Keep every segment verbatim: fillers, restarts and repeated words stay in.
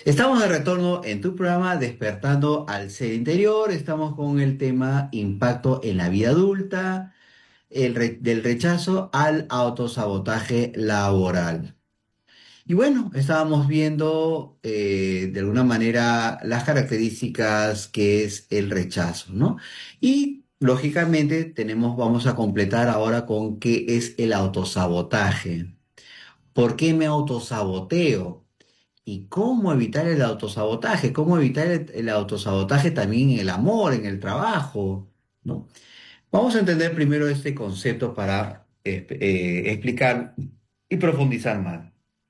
Estamos de retorno en tu programa Despertando al Ser Interior. Estamos con el tema impacto en la vida adulta, el re- del rechazo al autosabotaje laboral. Y bueno, estábamos viendo eh, de alguna manera las características que es el rechazo, ¿no? Y lógicamente tenemos, vamos a completar ahora con qué es el autosabotaje. ¿Por qué me autosaboteo? ¿Y cómo evitar el autosabotaje? ¿Cómo evitar el, el autosabotaje también en el amor, en el trabajo? ¿No? Vamos a entender primero este concepto para eh, eh, explicar y profundizar más.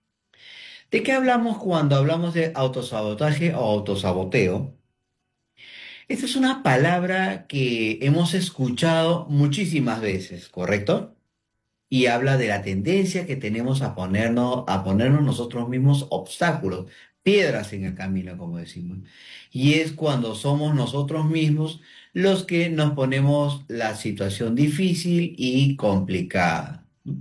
¿De qué hablamos cuando hablamos de autosabotaje o autosaboteo? Esta es una palabra que hemos escuchado muchísimas veces, ¿correcto? Y habla de la tendencia que tenemos a ponernos, a ponernos nosotros mismos obstáculos, piedras en el camino, como decimos. Y es cuando somos nosotros mismos los que nos ponemos la situación difícil y complicada, ¿no?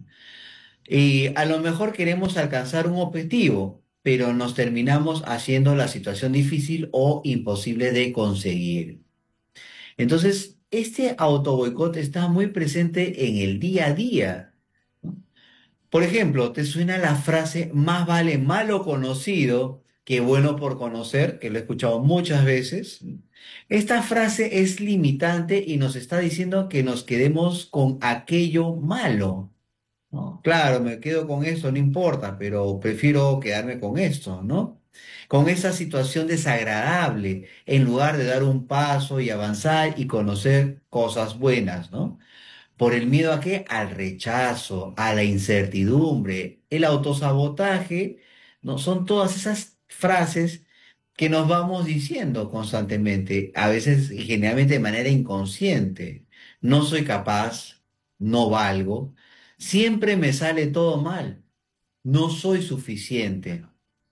Y a lo mejor queremos alcanzar un objetivo, pero nos terminamos haciendo la situación difícil o imposible de conseguir. Entonces, este auto boicot está muy presente en el día a día, ¿no? Por ejemplo, ¿te suena la frase más vale malo conocido que bueno por conocer? Que lo he escuchado muchas veces. Esta frase es limitante y nos está diciendo que nos quedemos con aquello malo, ¿no? Claro, me quedo con eso, no importa, pero prefiero quedarme con esto, ¿no? Con esa situación desagradable, en lugar de dar un paso y avanzar y conocer cosas buenas, ¿no? ¿Por el miedo a qué? Al rechazo, a la incertidumbre, el autosabotaje, ¿no? Son todas esas frases que nos vamos diciendo constantemente, a veces y generalmente de manera inconsciente. No soy capaz, no valgo, siempre me sale todo mal, no soy suficiente.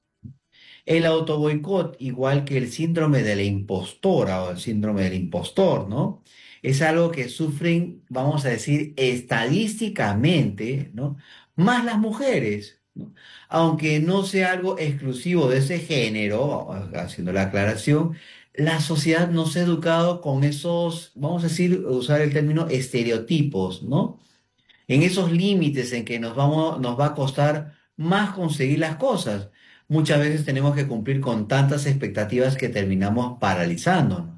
El autoboicot, igual que el síndrome de la impostora o el síndrome del impostor, ¿no? Es algo que sufren, vamos a decir, estadísticamente, ¿no? Más las mujeres, ¿no? Aunque no sea algo exclusivo de ese género, haciendo la aclaración, la sociedad nos ha educado con esos, vamos a decir, usar el término estereotipos, ¿no? En esos límites en que nos vamos, nos va a costar más conseguir las cosas. Muchas veces tenemos que cumplir con tantas expectativas que terminamos paralizándonos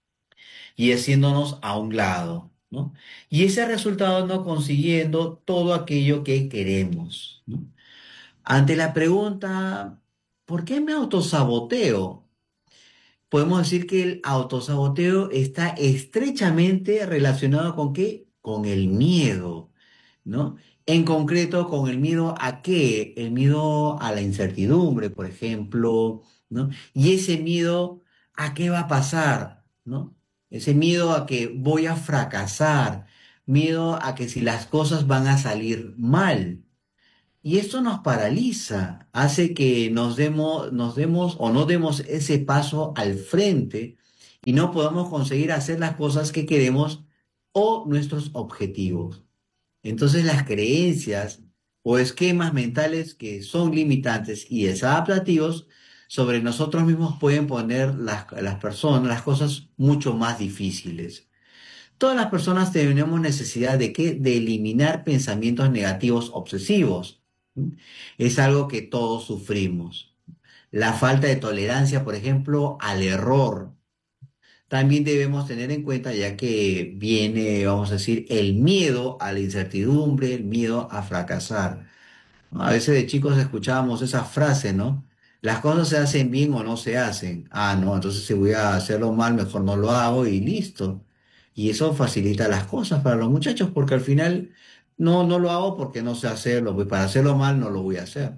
y haciéndonos a un lado, ¿no? Y ese resultado no consiguiendo todo aquello que queremos, ¿no? Ante la pregunta, ¿por qué me autosaboteo? Podemos decir que el autosaboteo está estrechamente relacionado con qué? Con el miedo, ¿no? En concreto, con el miedo a qué? El miedo a la incertidumbre, por ejemplo, ¿no? Y ese miedo a qué va a pasar, ¿no? Ese miedo a que voy a fracasar, miedo a que si las cosas van a salir mal. Y esto nos paraliza, hace que nos demos, nos demos o no demos ese paso al frente y no podamos conseguir hacer las cosas que queremos o nuestros objetivos. Entonces las creencias o esquemas mentales que son limitantes y desadaptativos sobre nosotros mismos pueden poner las, las personas, las cosas mucho más difíciles. Todas las personas tenemos necesidad de qué? De eliminar pensamientos negativos obsesivos. ¿Mm? Es algo que todos sufrimos. La falta de tolerancia, por ejemplo, al error. También debemos tener en cuenta, ya que viene, vamos a decir, el miedo a la incertidumbre, el miedo a fracasar, ¿no? A veces de chicos escuchábamos esa frase, ¿no? Las cosas se hacen bien o no se hacen. Ah, no, entonces si voy a hacerlo mal, mejor no lo hago y listo. Y eso facilita las cosas para los muchachos porque al final no, no lo hago porque no sé hacerlo, pues para hacerlo mal no lo voy a hacer.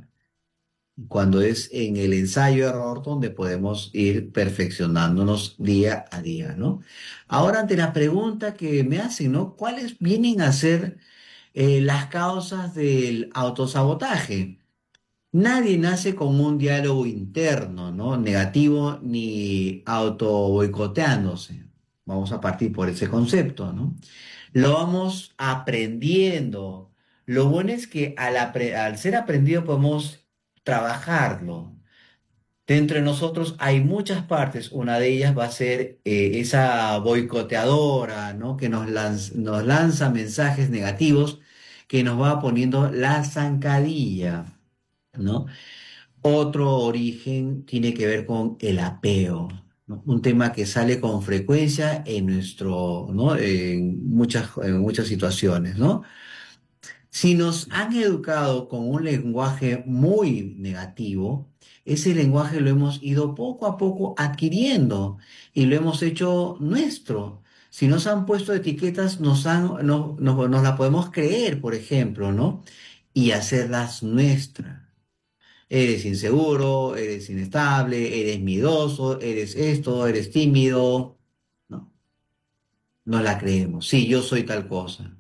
Cuando es en el ensayo-error donde podemos ir perfeccionándonos día a día, ¿no? Ahora, ante la pregunta que me hacen, ¿no? ¿Cuáles vienen a ser eh, las causas del autosabotaje? Nadie nace con un diálogo interno, ¿no? Negativo ni auto boicoteándose. Vamos a partir por ese concepto, ¿no? Lo vamos aprendiendo. Lo bueno es que al, apre- al ser aprendido podemos trabajarlo. Dentro de nosotros hay muchas partes, una de ellas va a ser eh, esa boicoteadora, ¿no? Que nos lanz- nos lanza mensajes negativos, que nos va poniendo la zancadilla, ¿no? Otro origen tiene que ver con el apeo, ¿no? Un tema que sale con frecuencia en nuestro, ¿no? En muchas, en muchas situaciones, ¿no? Si nos han educado con un lenguaje muy negativo, ese lenguaje lo hemos ido poco a poco adquiriendo y lo hemos hecho nuestro. Si nos han puesto etiquetas, nos han, no- no- nos la podemos creer, por ejemplo, ¿no? Y hacerlas nuestras. Eres inseguro, eres inestable, eres miedoso, eres esto, eres tímido. No, no la creemos. Sí, yo soy tal cosa.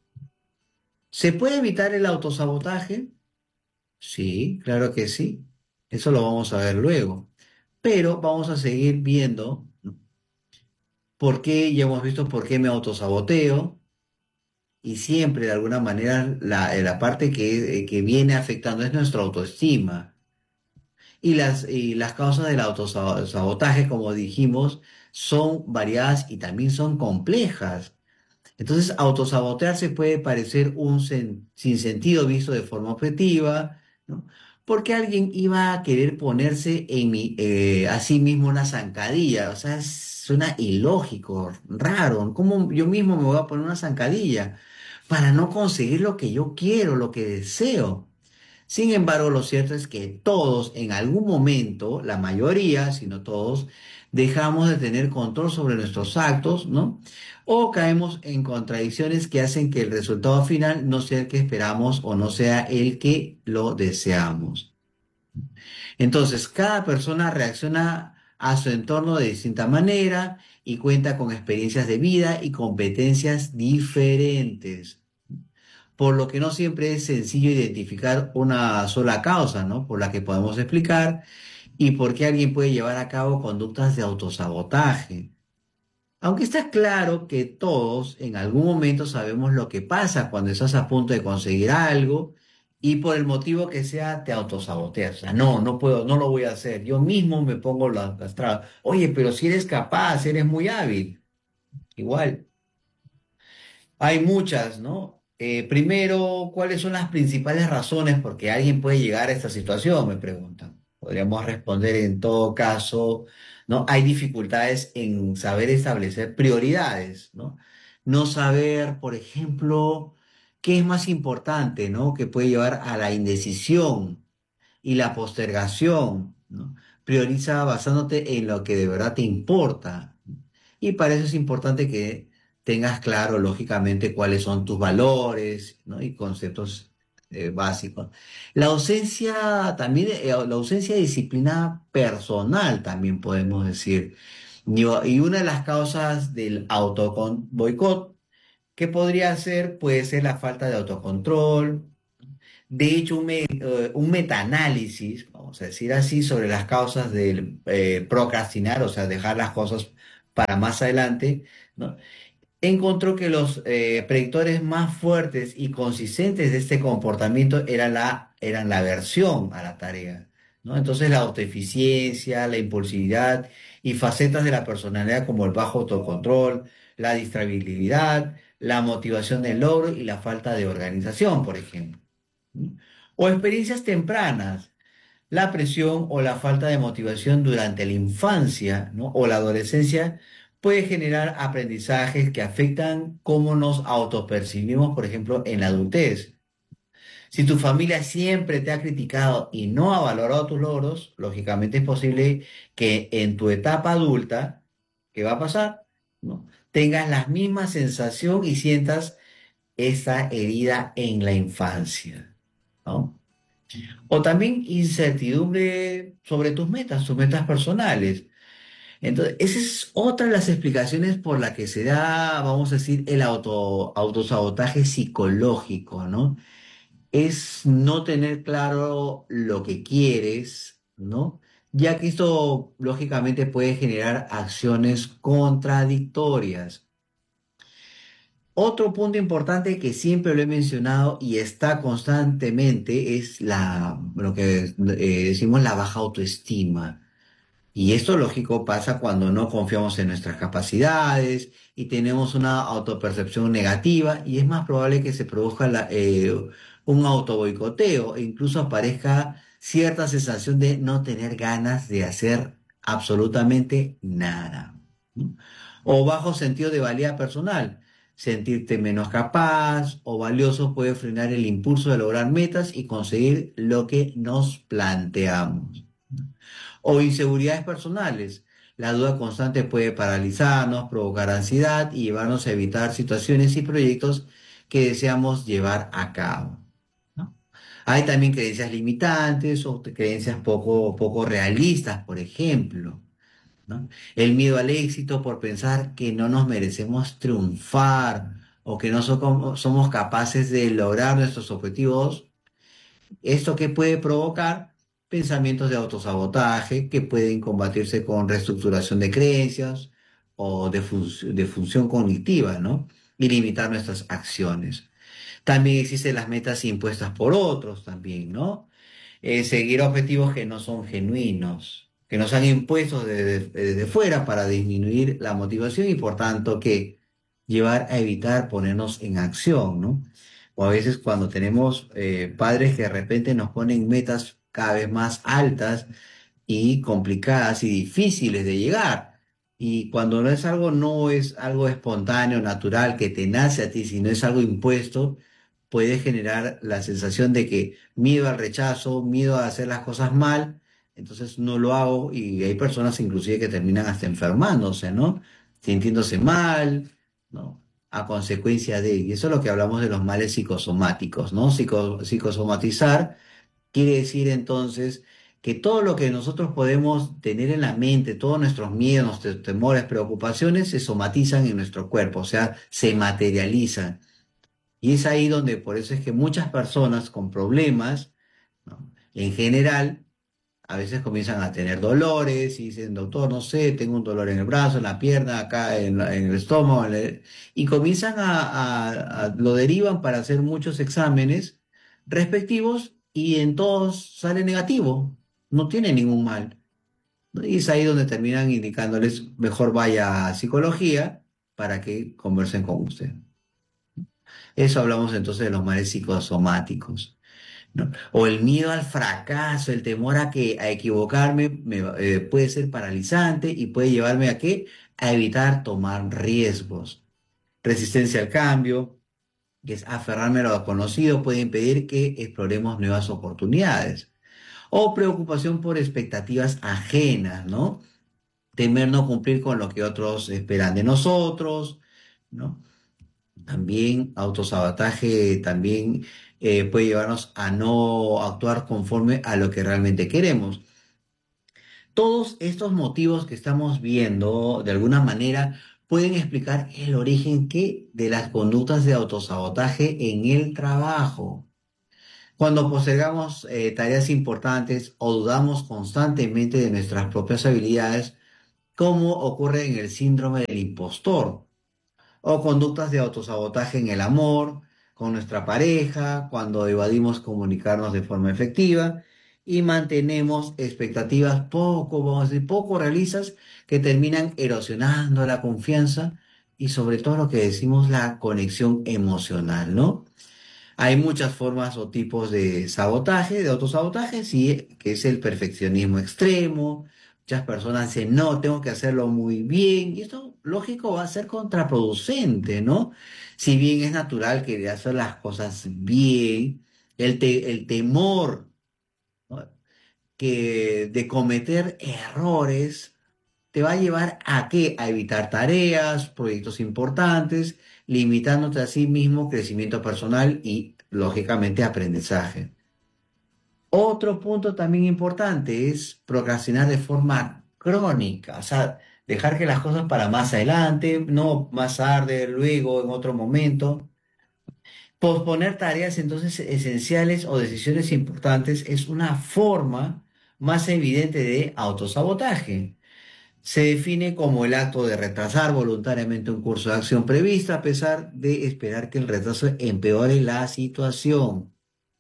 ¿Se puede evitar el autosabotaje? Sí, claro que sí. Eso lo vamos a ver luego. Pero vamos a seguir viendo, ¿no? Por qué, ya hemos visto por qué me autosaboteo y siempre de alguna manera la, la parte que, eh, que viene afectando es nuestra autoestima. Y las, y las causas del autosabotaje, como dijimos, son variadas y también son complejas. Entonces, autosabotearse puede parecer un sen- sinsentido visto de forma objetiva, ¿no? Porque alguien iba a querer ponerse en mi, eh, a sí mismo una zancadilla. O sea, es- suena ilógico, raro. ¿Cómo yo mismo me voy a poner una zancadilla para no conseguir lo que yo quiero, lo que deseo? Sin embargo, lo cierto es que todos en algún momento, la mayoría, si no todos, dejamos de tener control sobre nuestros actos, ¿no? O caemos en contradicciones que hacen que el resultado final no sea el que esperamos o no sea el que lo deseamos. Entonces, cada persona reacciona a su entorno de distinta manera y cuenta con experiencias de vida y competencias diferentes, por lo que no siempre es sencillo identificar una sola causa, ¿no? Por la que podemos explicar y por qué alguien puede llevar a cabo conductas de autosabotaje. Aunque está claro que todos en algún momento sabemos lo que pasa cuando estás a punto de conseguir algo y por el motivo que sea te autosaboteas. O sea, no, no puedo, no lo voy a hacer. Yo mismo me pongo la- las trabas. Oye, pero si eres capaz, eres muy hábil. Igual. Hay muchas, ¿no? Eh, primero, ¿cuáles son las principales razones por qué alguien puede llegar a esta situación? Me preguntan. Podríamos responder en todo caso, ¿no? Hay dificultades en saber establecer prioridades, ¿no? No saber, por ejemplo, qué es más importante, ¿no? Que puede llevar a la indecisión y la postergación, ¿no? Prioriza basándote en lo que de verdad te importa. Y para eso es importante que tengas claro, lógicamente, cuáles son tus valores, ¿no? Y conceptos eh, básicos. La ausencia también, eh, la ausencia de disciplina personal, también podemos decir. Y, y una de las causas del autocon boicot, ¿qué podría ser? Puede ser la falta de autocontrol. De hecho, un, me- eh, un metaanálisis, vamos a decir así, sobre las causas del eh, procrastinar, o sea, dejar las cosas para más adelante, ¿no? Encontró que los eh, predictores más fuertes y consistentes de este comportamiento era la, eran la aversión a la tarea, ¿no? Entonces, la autoeficiencia, la impulsividad y facetas de la personalidad como el bajo autocontrol, la distractibilidad, la motivación del logro y la falta de organización, por ejemplo. ¿No? O experiencias tempranas, la presión o la falta de motivación durante la infancia, ¿no? O la adolescencia puede generar aprendizajes que afectan cómo nos autopercibimos, por ejemplo, en la adultez. Si tu familia siempre te ha criticado y no ha valorado tus logros, lógicamente es posible que en tu etapa adulta, ¿qué va a pasar? ¿No? Tengas la misma sensación y sientas esa herida en la infancia, ¿no? O también incertidumbre sobre tus metas, tus metas personales. Entonces, esa es otra de las explicaciones por la que se da, vamos a decir, el auto, autosabotaje psicológico, ¿no? Es no tener claro lo que quieres, ¿no? Ya que esto, lógicamente, puede generar acciones contradictorias. Otro punto importante que siempre lo he mencionado y está constantemente es la, lo que eh, decimos la baja autoestima. Y esto, lógico, pasa cuando no confiamos en nuestras capacidades y tenemos una autopercepción negativa y es más probable que se produzca la- eh, un autoboicoteo e incluso aparezca cierta sensación de no tener ganas de hacer absolutamente nada, ¿no? O bajo sentido de valía personal. Sentirte menos capaz o valioso puede frenar el impulso de lograr metas y conseguir lo que nos planteamos. O inseguridades personales. La duda constante puede paralizarnos, provocar ansiedad y llevarnos a evitar situaciones y proyectos que deseamos llevar a cabo, ¿no? Hay también creencias limitantes o te- creencias poco, poco realistas, por ejemplo, ¿no? El miedo al éxito por pensar que no nos merecemos triunfar o que no so- somos capaces de lograr nuestros objetivos. ¿Esto que puede provocar? Pensamientos de autosabotaje que pueden combatirse con reestructuración de creencias o de, fun- de función cognitiva, ¿no? Y limitar nuestras acciones. También existen las metas impuestas por otros también, ¿no? Eh, seguir objetivos que no son genuinos, que nos han impuesto desde, desde fuera para disminuir la motivación y por tanto que llevar a evitar ponernos en acción, ¿no? O a veces cuando tenemos eh, padres que de repente nos ponen metas cada vez más altas y complicadas y difíciles de llegar. Y cuando no es algo, no es algo espontáneo, natural, que te nace a ti, sino es algo impuesto, puede generar la sensación de que miedo al rechazo, miedo a hacer las cosas mal, entonces no lo hago y hay personas inclusive que terminan hasta enfermándose, ¿no? Sintiéndose mal, ¿no? A consecuencia de, y eso es lo que hablamos de los males psicosomáticos, ¿no? Psico- psicosomatizar quiere decir entonces que todo lo que nosotros podemos tener en la mente, todos nuestros miedos, nuestros temores, preocupaciones, se somatizan en nuestro cuerpo, o sea, se materializan. Y es ahí donde, por eso es que muchas personas con problemas, ¿no? En general, a veces comienzan a tener dolores y dicen, doctor, no sé, tengo un dolor en el brazo, en la pierna, acá en, la- en el estómago, en el-". Y comienzan a, a- a- lo derivan para hacer muchos exámenes respectivos y en todos sale negativo, no tiene ningún mal, ¿no? Y es ahí donde terminan indicándoles, mejor vaya a psicología para que conversen con usted. Eso hablamos entonces de los males psicosomáticos, ¿no? O el miedo al fracaso, el temor a que a equivocarme me va- eh, puede ser paralizante y puede llevarme a qué? A evitar tomar riesgos. Resistencia al cambio, que es aferrarme a lo conocido, puede impedir que exploremos nuevas oportunidades. O preocupación por expectativas ajenas, ¿no? Temer no cumplir con lo que otros esperan de nosotros, ¿no? También autosabotaje también eh, puede llevarnos a no actuar conforme a lo que realmente queremos. Todos estos motivos que estamos viendo, de alguna manera, pueden explicar el origen que de las conductas de autosabotaje en el trabajo. Cuando postergamos eh, tareas importantes o dudamos constantemente de nuestras propias habilidades, como ocurre en el síndrome del impostor o conductas de autosabotaje en el amor, con nuestra pareja, cuando evadimos comunicarnos de forma efectiva y mantenemos expectativas poco, vamos a decir, poco realistas que terminan erosionando la confianza y sobre todo lo que decimos la conexión emocional, ¿no? Hay muchas formas o tipos de sabotaje, de autosabotaje, sí, que es el perfeccionismo extremo. Muchas personas dicen, no, tengo que hacerlo muy bien. Y esto, lógico, va a ser contraproducente, ¿no? Si bien es natural querer hacer las cosas bien, el, te- el temor, ¿no? que de cometer errores te va a llevar a qué? A evitar tareas, proyectos importantes, limitándote a sí mismo crecimiento personal y, lógicamente, aprendizaje. Otro punto también importante es procrastinar de forma crónica, o sea, dejar que las cosas para más adelante, no más tarde, luego, en otro momento. Posponer tareas entonces esenciales o decisiones importantes es una forma más evidente de autosabotaje. Se define como el acto de retrasar voluntariamente un curso de acción prevista a pesar de esperar que el retraso empeore la situación.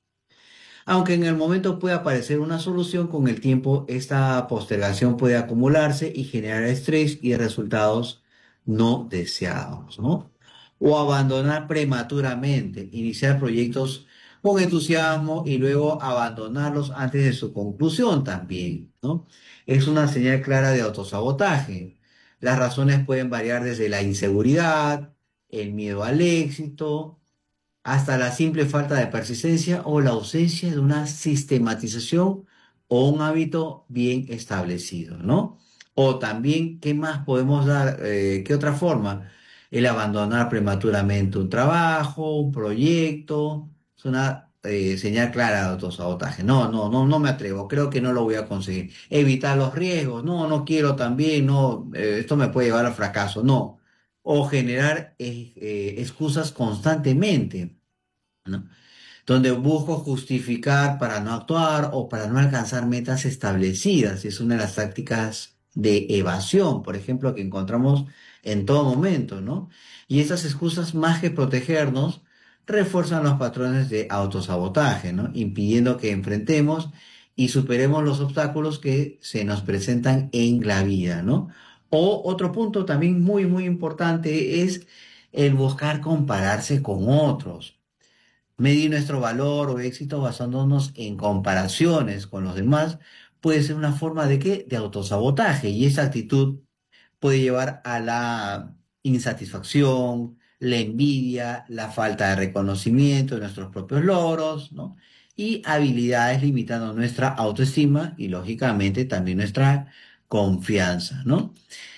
Aunque en el momento pueda aparecer una solución, con el tiempo esta postergación puede acumularse y generar estrés y resultados no deseados, ¿no? O abandonar prematuramente, iniciar proyectos con entusiasmo y luego abandonarlos antes de su conclusión también, ¿no? Es una señal clara de autosabotaje. Las razones pueden variar desde la inseguridad, el miedo al éxito, hasta la simple falta de persistencia o la ausencia de una sistematización o un hábito bien establecido, ¿no? O también, ¿qué más podemos dar? Eh, ¿qué otra forma? El abandonar prematuramente un trabajo, un proyecto, es una eh, señal clara de autosabotaje. No, no, no, no me atrevo, creo que no lo voy a conseguir. Evitar los riesgos, no, no quiero también, no, eh, esto me puede llevar al fracaso, no. O generar eh, eh, excusas constantemente, ¿no? Donde busco justificar para no actuar o para no alcanzar metas establecidas. Es una de las tácticas de evasión, por ejemplo, que encontramos en todo momento, ¿no? Y esas excusas, más que protegernos, refuerzan los patrones de autosabotaje, ¿no? Impidiendo que enfrentemos y superemos los obstáculos que se nos presentan en la vida, ¿no? O otro punto también muy, muy importante es el buscar compararse con otros. Medir nuestro valor o éxito basándonos en comparaciones con los demás puede ser una forma de qué? De autosabotaje. Y esa actitud puede llevar a la insatisfacción, la envidia, la falta de reconocimiento de nuestros propios logros, ¿no? Y habilidades, limitando nuestra autoestima y lógicamente también nuestra confianza, ¿no?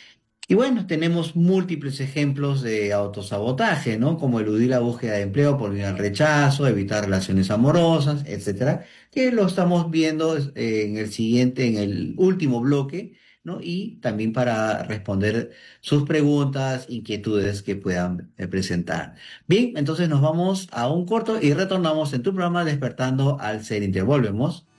Y bueno, tenemos múltiples ejemplos de autosabotaje, ¿no? Como eludir la búsqueda de empleo por miedo al rechazo, evitar relaciones amorosas, etcétera, que lo estamos viendo eh, en el siguiente, en el último bloque, ¿no? Y también para responder sus preguntas, inquietudes que puedan eh, presentar. Bien, entonces nos vamos a un corto y retornamos en tu programa Despertando al Ser Integral. Volvemos.